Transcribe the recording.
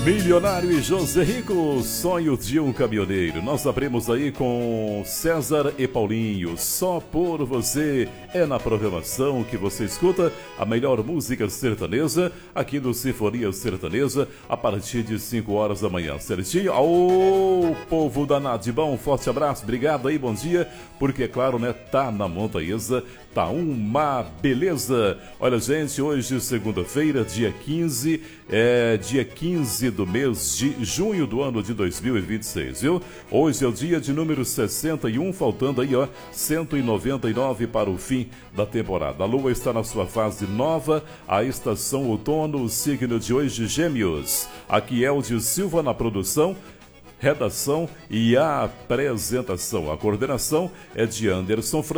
Milionário e José Rico, sonhos de um caminhoneiro. Nós abrimos aí com César e Paulinho, Só por Você. É na programação que você escuta a melhor música sertaneja aqui do Sinfonia Sertaneja a partir de 5 horas da manhã, certinho? Ô, povo danado de bom, forte abraço, obrigado aí, bom dia, porque é claro, né, tá na montanhesa, tá uma beleza. Olha, gente, hoje segunda-feira, dia 15, dia 15 do mês de junho do ano de 2026, viu? Hoje é o dia de número 61, faltando aí, ó, 199 para o fim da temporada. A lua está na sua fase nova, a estação outono, o signo de hoje, Gêmeos. Aqui é o de Silva na produção, redação e a apresentação. A coordenação é de Anderson Franco.